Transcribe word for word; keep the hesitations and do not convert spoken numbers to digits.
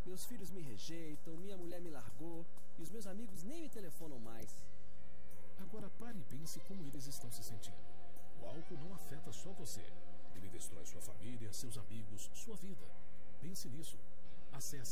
Meus filhos me rejeitam, minha mulher me largou e os meus amigos nem me telefonam mais. Agora pare e pense como eles estão se sentindo. O álcool não afeta só você. Ele destrói sua família, seus amigos, sua vida. Pense nisso. Acesse